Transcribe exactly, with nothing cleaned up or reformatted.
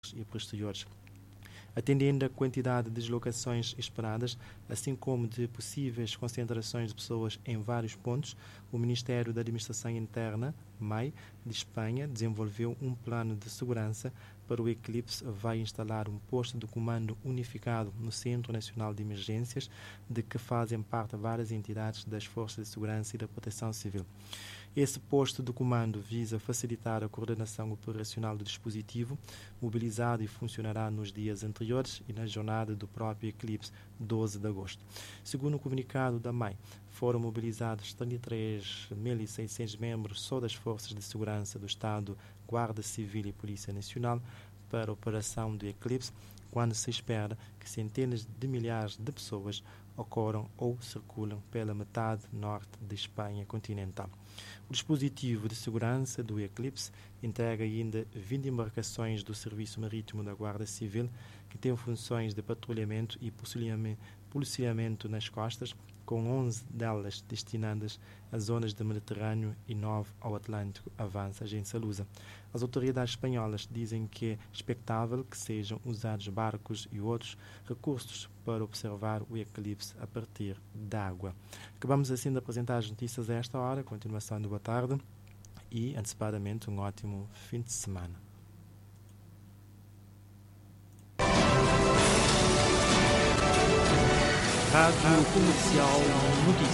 e posteriores. Atendendo a quantidade de deslocações esperadas, assim como de possíveis concentrações de pessoas em vários pontos, o Ministério da Administração Interna, M A I, de Espanha, desenvolveu um plano de segurança para o eclipse. Vai instalar um posto de comando unificado no Centro Nacional de Emergências, de que fazem parte várias entidades das Forças de Segurança e da Proteção Civil. Esse posto de comando visa facilitar a coordenação operacional do dispositivo, mobilizado e funcionará nos dias anteriores e na jornada do próprio eclipse, doze de agosto. Segundo o comunicado da M A I, foram mobilizados trinta e três mil e seiscentos membros só das Forças de Segurança do Estado, Guarda Civil e Polícia Nacional para a operação do eclipse, quando se espera que centenas de milhares de pessoas ocorram ou circulam pela metade norte de Espanha continental. O dispositivo de segurança do eclipse integra ainda vinte embarcações do Serviço Marítimo da Guarda Civil, que tem funções de patrulhamento e policiamento nas costas, com onze delas destinadas às zonas do Mediterrâneo e nove ao Atlântico, avança a agência Lusa. As autoridades espanholas dizem que é expectável que sejam usados barcos e outros recursos para observar o eclipse a partir da água. Acabamos assim de apresentar as notícias a esta hora. Continuação de boa tarde e, antecipadamente, um ótimo fim de semana. Rádio Comercial Notícias.